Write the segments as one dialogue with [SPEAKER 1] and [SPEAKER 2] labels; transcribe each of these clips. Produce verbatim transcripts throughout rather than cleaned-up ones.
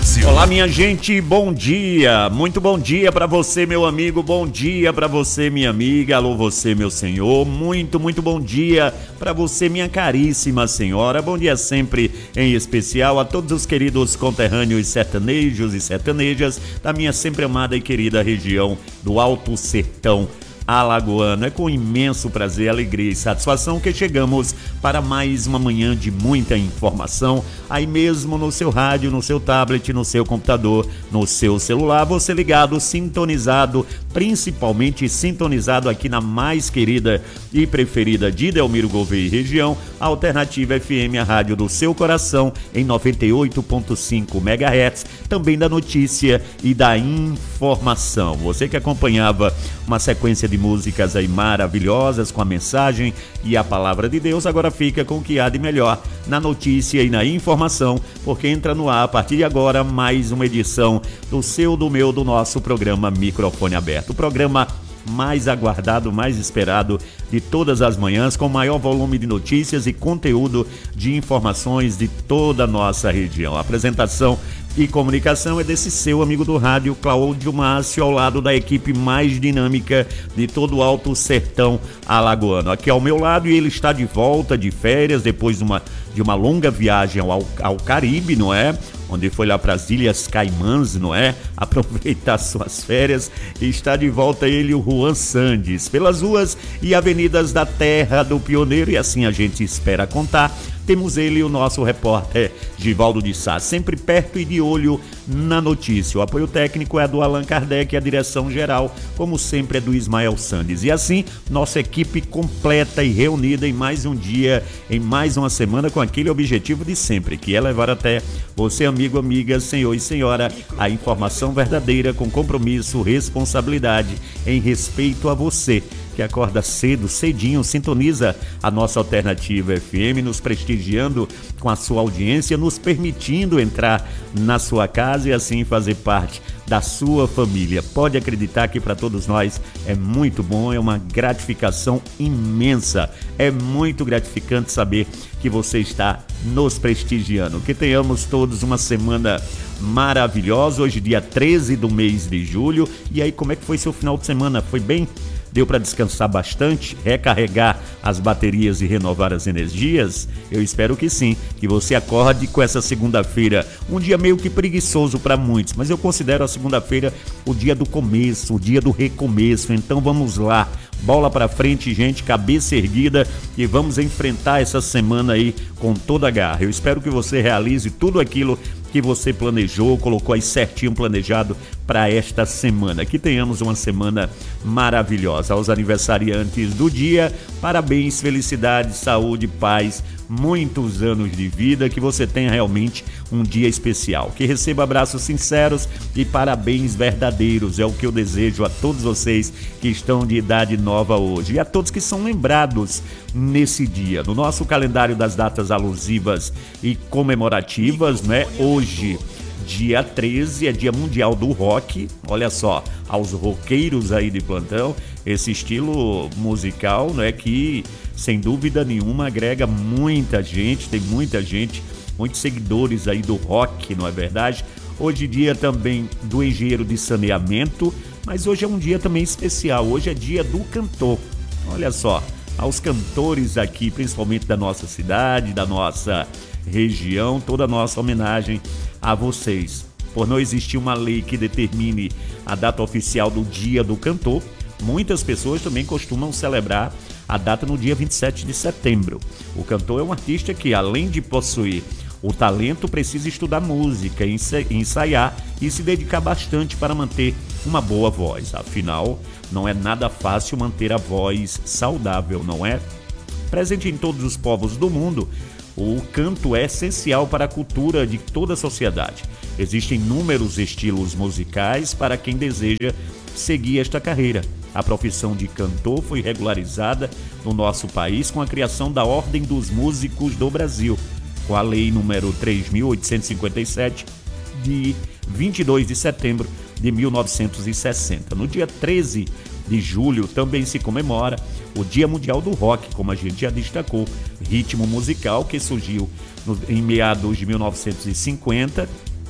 [SPEAKER 1] Brasil.
[SPEAKER 2] Olá, minha gente, bom dia, muito bom dia para você, meu amigo, bom dia para você, minha amiga, alô você, meu senhor, muito, muito bom dia para você, minha caríssima senhora, bom dia sempre, em especial a todos os queridos conterrâneos sertanejos e sertanejas da minha sempre amada e querida região do Alto Sertão alagoano. É com imenso prazer, alegria e satisfação que chegamos para mais uma manhã de muita informação, aí mesmo no seu rádio, no seu tablet, no seu computador, no seu celular, você ligado, sintonizado, principalmente sintonizado aqui na mais querida e preferida de Delmiro Gouveia e região, a Alternativa F M, a rádio do seu coração, em noventa e oito ponto cinco megahertz, também da notícia e da informação. Você que acompanhava uma sequência de músicas aí maravilhosas com a mensagem e a palavra de Deus, agora fica com o que há de melhor na notícia e na informação, porque entra no ar a partir de agora mais uma edição do seu, do meu, do nosso programa Microfone Aberto, o programa mais aguardado, mais esperado de todas as manhãs, com maior volume de notícias e conteúdo de informações de toda a nossa região. A apresentação e comunicação é desse seu amigo do rádio, Cláudio Márcio, ao lado da equipe mais dinâmica de todo o Alto Sertão alagoano. Aqui ao meu lado, e ele está de volta de férias, depois de uma, de uma longa viagem ao, ao Caribe, não é? Onde foi lá para as Ilhas Caimãs, não é? Aproveitar suas férias, e está de volta ele, o Juan Sandes, pelas ruas e avenidas da terra do pioneiro, e assim a gente espera contar. Temos ele, o nosso repórter Givaldo de Sá, sempre perto e de olho na notícia. O apoio técnico é do Allan Kardec e a direção geral, como sempre, é do Ismael Sandes. E assim, nossa equipe completa e reunida em mais um dia, em mais uma semana, com aquele objetivo de sempre, que é levar até você, amigo, amiga, senhor e senhora, a informação verdadeira com compromisso, responsabilidade, em respeito a você, que acorda cedo, cedinho, sintoniza a nossa Alternativa F M, nos prestigiando com a sua audiência, nos permitindo entrar na sua casa e assim fazer parte da sua família. Pode acreditar que para todos nós é muito bom, é uma gratificação imensa, é muito gratificante saber que você está nos prestigiando. Que tenhamos todos uma semana maravilhosa, hoje dia treze do mês de julho. E aí, como é que foi seu final de semana? Foi bem? Deu para descansar bastante, recarregar as baterias e renovar as energias? Eu espero que sim, que você acorde com essa segunda-feira, um dia meio que preguiçoso para muitos, mas eu considero a segunda-feira o dia do começo, o dia do recomeço. Então vamos lá, bola para frente, gente, cabeça erguida, e vamos enfrentar essa semana aí com toda a garra. Eu espero que você realize tudo aquilo que você planejou, colocou aí certinho planejado para esta semana. Que tenhamos uma semana maravilhosa. Aos aniversariantes do dia, parabéns, felicidade, saúde, paz, muitos anos de vida, que você tenha realmente um dia especial. Que receba abraços sinceros e parabéns verdadeiros. É o que eu desejo a todos vocês que estão de idade nova hoje e a todos que são lembrados nesse dia. No nosso calendário das datas alusivas e comemorativas, né? Hoje, dia treze, é dia mundial do rock. Olha só, aos roqueiros aí de plantão, esse estilo musical, né, que sem dúvida nenhuma agrega muita gente, tem muita gente, muitos seguidores aí do rock, não é verdade? Hoje é dia também do engenheiro de saneamento, mas hoje é um dia também especial, hoje é dia do cantor. Olha só, aos cantores aqui, principalmente da nossa cidade, da nossa região, toda a nossa homenagem a vocês. Por não existir uma lei que determine a data oficial do Dia do Cantor, muitas pessoas também costumam celebrar a data no dia vinte e sete de setembro. O cantor é um artista que, além de possuir o talento, precisa estudar música, ensaiar e se dedicar bastante para manter uma boa voz. Afinal, não é nada fácil manter a voz saudável, não é? Presente em todos os povos do mundo, o canto é essencial para a cultura de toda a sociedade. Existem inúmeros estilos musicais para quem deseja seguir esta carreira. A profissão de cantor foi regularizada no nosso país com a criação da Ordem dos Músicos do Brasil, com a Lei número três mil oitocentos e cinquenta e sete, de vinte e dois de setembro de mil novecentos e sessenta. No dia treze de julho também se comemora o Dia Mundial do Rock, como a gente já destacou, ritmo musical que surgiu no, em meados de mil novecentos e cinquenta,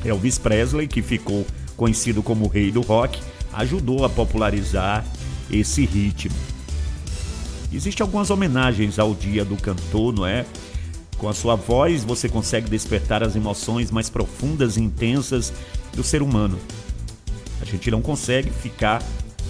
[SPEAKER 2] Elvis Presley, que ficou conhecido como o rei do rock, ajudou a popularizar esse ritmo. Existem algumas homenagens ao Dia do Cantor, não é? Com a sua voz você consegue despertar as emoções mais profundas e intensas do ser humano. A gente não consegue ficar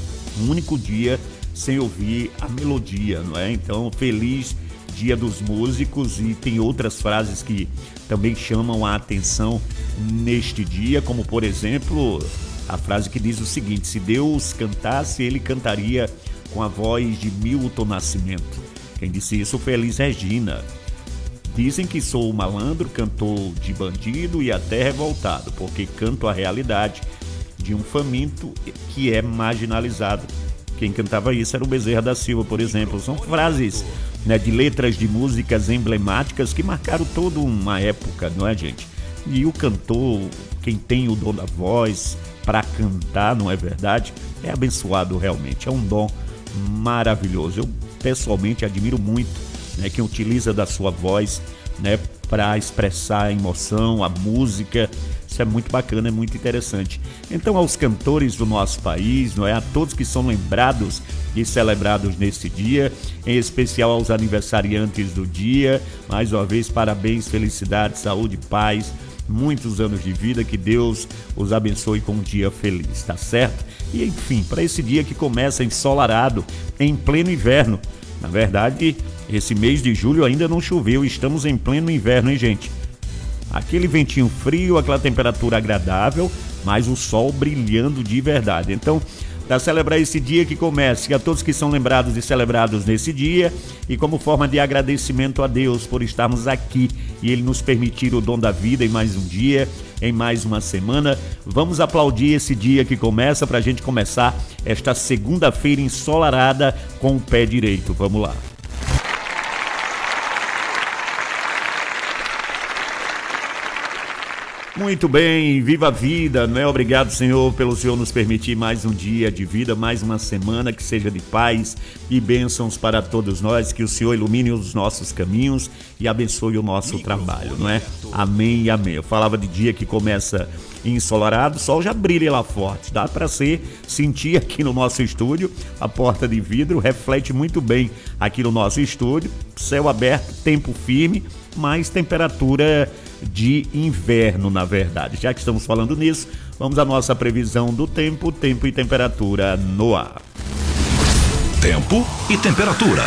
[SPEAKER 2] um único dia sem ouvir a melodia, não é? Então, feliz Dia dos Músicos, e tem outras frases que também chamam a atenção neste dia, como por exemplo, a frase que diz o seguinte: se Deus cantasse, ele cantaria com a voz de Milton Nascimento. Quem disse isso foi Elis Regina. Dizem que sou malandro, cantor de bandido e até revoltado, porque canto a realidade de um faminto que é marginalizado. Quem cantava isso era o Bezerra da Silva, por exemplo. São frases, né, de letras de músicas emblemáticas que marcaram toda uma época, não é, gente? E o cantor, quem tem o dom da voz para cantar, não é verdade? É abençoado realmente, é um dom maravilhoso. Eu pessoalmente admiro muito, né, quem utiliza da sua voz, né, para expressar a emoção, a música. Isso é muito bacana, é muito interessante. Então, aos cantores do nosso país, não é, a todos que são lembrados e celebrados nesse dia, em especial aos aniversariantes do dia, mais uma vez, parabéns, felicidade, saúde, paz, muitos anos de vida, que Deus os abençoe com um dia feliz, tá certo? E enfim, para esse dia que começa ensolarado, em pleno inverno. Na verdade, esse mês de julho ainda não choveu, estamos em pleno inverno, hein, gente? Aquele ventinho frio, aquela temperatura agradável, mas o sol brilhando de verdade. Então, para celebrar esse dia que começa, e a todos que são lembrados e celebrados nesse dia, e como forma de agradecimento a Deus por estarmos aqui e Ele nos permitir o dom da vida em mais um dia, em mais uma semana, vamos aplaudir esse dia que começa para a gente começar esta segunda-feira ensolarada com o pé direito. Vamos lá. Muito bem, viva a vida, não é? Obrigado, Senhor, pelo Senhor nos permitir mais um dia de vida, mais uma semana que seja de paz e bênçãos para todos nós, que o Senhor ilumine os nossos caminhos e abençoe o nosso trabalho, não é? Amém e amém. Eu falava de dia que começa ensolarado, o sol já brilha lá forte, dá para ser, sentir aqui no nosso estúdio, a porta de vidro reflete muito bem aqui no nosso estúdio, céu aberto, tempo firme, mais temperatura de inverno, na verdade. Já que estamos falando nisso, vamos à nossa previsão do tempo, tempo e temperatura no ar.
[SPEAKER 1] Tempo e temperatura.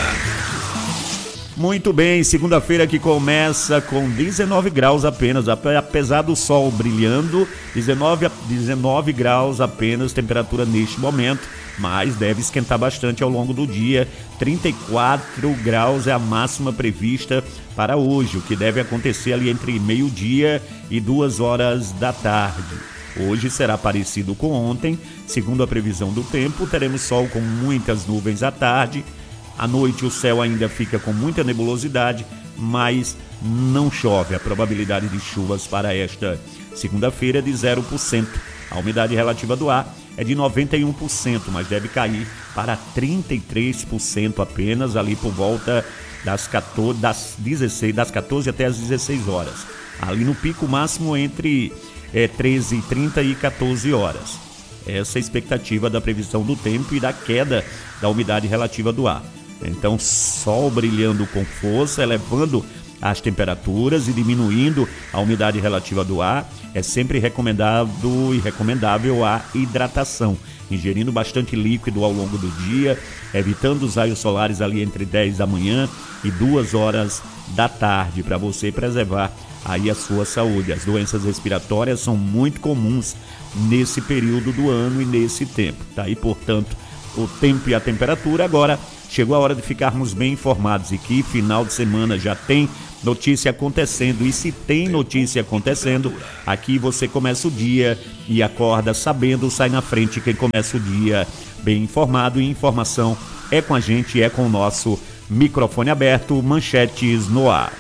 [SPEAKER 2] Muito bem, segunda-feira que começa com dezenove graus apenas, apesar do sol brilhando, dezenove, dezenove graus apenas, temperatura neste momento, mas deve esquentar bastante ao longo do dia. trinta e quatro graus é a máxima prevista para hoje, o que deve acontecer ali entre meio-dia e duas horas da tarde. Hoje será parecido com ontem, segundo a previsão do tempo, teremos sol com muitas nuvens à tarde. À noite o céu ainda fica com muita nebulosidade, mas não chove. A probabilidade de chuvas para esta segunda-feira é de zero por cento. A umidade relativa do ar é de noventa e um por cento, mas deve cair para trinta e três por cento apenas ali por volta das, quatorze, das, dezesseis, das quatorze até as dezesseis horas. Ali no pico máximo entre é, treze e trinta e quatorze horas. Essa é a expectativa da previsão do tempo e da queda da umidade relativa do ar. Então, sol brilhando com força, elevando as temperaturas e diminuindo a umidade relativa do ar. É sempre recomendado e recomendável a hidratação, ingerindo bastante líquido ao longo do dia, evitando os raios solares ali entre dez da manhã e duas horas da tarde, para você preservar aí a sua saúde. As doenças respiratórias são muito comuns nesse período do ano e nesse tempo, tá? E, portanto, o tempo e a temperatura. Agora chegou a hora de ficarmos bem informados, e que final de semana já tem notícia acontecendo, e se tem notícia acontecendo, aqui você começa o dia e acorda sabendo, sai na frente quem começa o dia bem informado, e informação é com a gente, é com o nosso microfone aberto, manchetes no ar.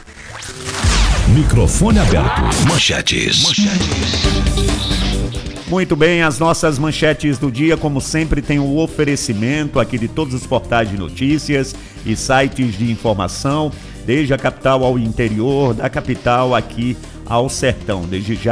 [SPEAKER 1] Microfone aberto, manchetes. Manchetes.
[SPEAKER 2] Muito bem, as nossas manchetes do dia, como sempre, tem o oferecimento aqui de todos os portais de notícias e sites de informação, desde a capital ao interior, da capital aqui ao sertão. Desde já,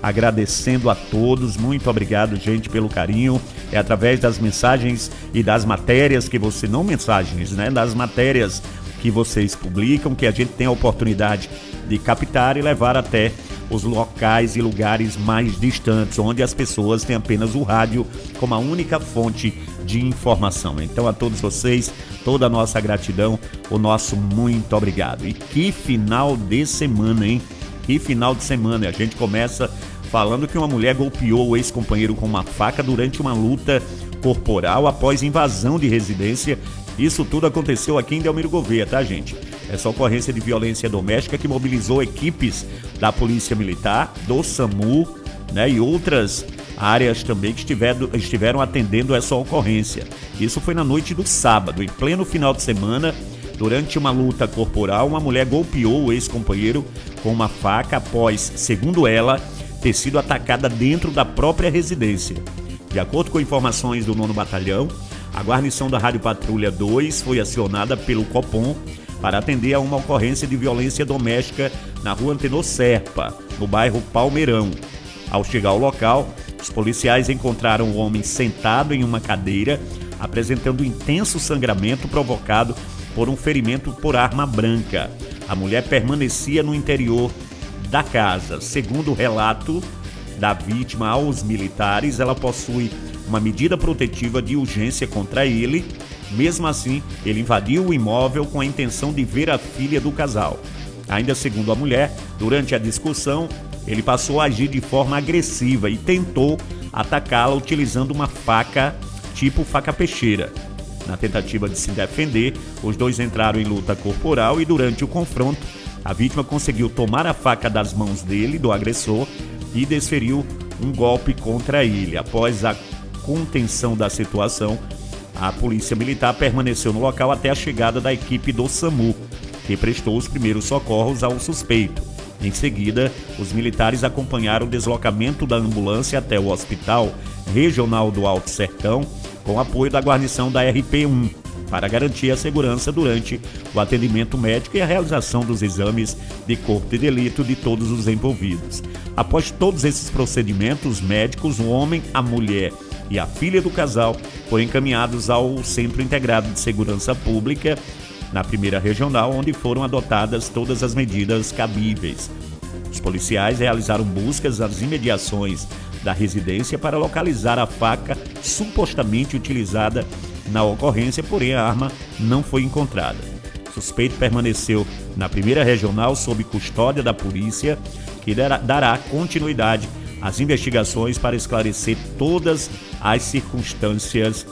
[SPEAKER 2] agradecendo a todos. Muito obrigado, gente, pelo carinho. É através das mensagens e das matérias que você, não mensagens, né? Das matérias que vocês publicam, que a gente tem a oportunidade de captar e levar até os locais e lugares mais distantes, onde as pessoas têm apenas o rádio como a única fonte de informação. Então, a todos vocês, toda a nossa gratidão, o nosso muito obrigado. E que final de semana, hein? Que final de semana. A gente começa falando que uma mulher golpeou o ex-companheiro com uma faca durante uma luta corporal após invasão de residência. Isso tudo aconteceu aqui em Delmiro Gouveia, tá, gente? Essa ocorrência de violência doméstica que mobilizou equipes da Polícia Militar, do SAMU, né, e outras áreas também que estiveram, estiveram atendendo essa ocorrência. Isso foi na noite do sábado, em pleno final de semana. Durante uma luta corporal, uma mulher golpeou o ex-companheiro com uma faca após, segundo ela, ter sido atacada dentro da própria residência. De acordo com informações do nono Batalhão, a guarnição da Rádio Patrulha dois foi acionada pelo Copom para atender a uma ocorrência de violência doméstica na rua Antenor Serpa, no bairro Palmeirão. Ao chegar ao local, os policiais encontraram o homem sentado em uma cadeira, apresentando intenso sangramento provocado por um ferimento por arma branca. A mulher permanecia no interior da casa. Segundo o relato da vítima aos militares, ela possui uma medida protetiva de urgência contra ele. Mesmo assim, ele invadiu o imóvel com a intenção de ver a filha do casal. Ainda segundo a mulher, durante a discussão, ele passou a agir de forma agressiva e tentou atacá-la utilizando uma faca tipo faca peixeira. Na tentativa de se defender, os dois entraram em luta corporal e durante o confronto, a vítima conseguiu tomar a faca das mãos dele, do agressor, e desferiu um golpe contra ele. Após a contenção da situação, a Polícia Militar permaneceu no local até a chegada da equipe do SAMU, que prestou os primeiros socorros ao suspeito. Em seguida, os militares acompanharam o deslocamento da ambulância até o Hospital Regional do Alto Sertão, com apoio da guarnição da R P um, para garantir a segurança durante o atendimento médico e a realização dos exames de corpo de delito de todos os envolvidos. Após todos esses procedimentos médicos, o homem, a mulher e a filha do casal foram encaminhados ao Centro Integrado de Segurança Pública, na primeira regional, onde foram adotadas todas as medidas cabíveis. Os policiais realizaram buscas nas imediações da residência para localizar a faca supostamente utilizada na ocorrência, porém a arma não foi encontrada. O suspeito permaneceu na primeira regional sob custódia da polícia, que dará continuidade às investigações para esclarecer todas as circunstâncias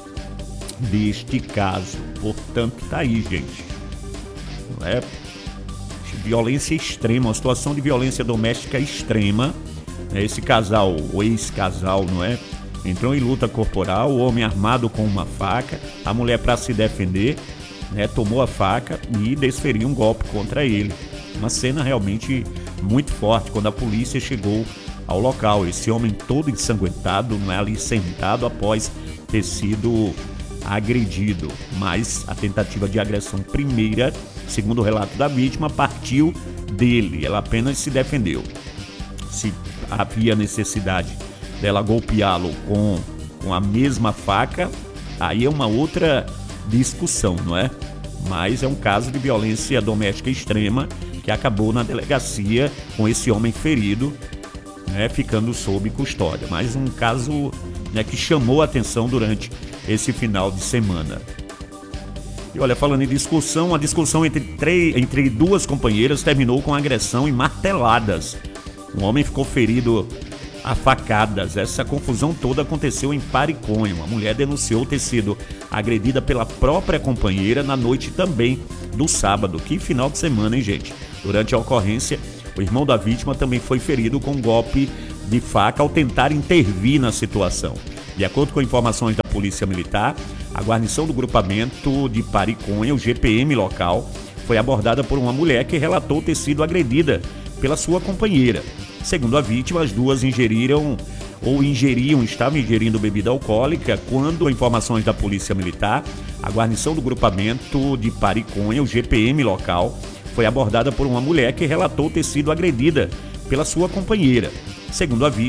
[SPEAKER 2] deste caso. Portanto, tá aí, gente. Não é? Violência extrema, uma situação de violência doméstica extrema. Esse casal, o ex-casal, não é? Entrou em luta corporal, o homem armado com uma faca, a mulher, para se defender, né, tomou a faca e desferiu um golpe contra ele. Uma cena realmente muito forte quando a polícia chegou ao local. Esse homem todo ensanguentado, não é, ali sentado após ter sido agredido. Mas a tentativa de agressão primeira, segundo o relato da vítima, partiu dele. Ela apenas se defendeu. Se havia necessidade dela golpeá-lo com, com a mesma faca, aí é uma outra discussão, não é? Mas é um caso de violência doméstica extrema que acabou na delegacia com esse homem ferido, né, ficando sob custódia. Mais um caso, né, que chamou a atenção durante esse final de semana. E olha, falando em discussão, a discussão entre, três, entre duas companheiras terminou com agressão e marteladas. Um homem ficou ferido a facadas. Essa confusão toda aconteceu em Pariconha. Uma mulher denunciou ter sido agredida pela própria companheira na noite também do sábado. Que final de semana, hein, gente? Durante a ocorrência, o irmão da vítima também foi ferido com um golpe de faca ao tentar intervir na situação. De acordo com informações da Polícia Militar, a guarnição do grupamento de Pariconha, o G P M local, foi abordada por uma mulher que relatou ter sido agredida pela sua companheira. Segundo a vítima, as duas ingeriram ou ingeriam, estavam ingerindo bebida alcoólica quando, informações da Polícia Militar, a guarnição do grupamento de Pariconha, o G P M local, foi abordada por uma mulher que relatou ter sido agredida pela sua companheira. Segundo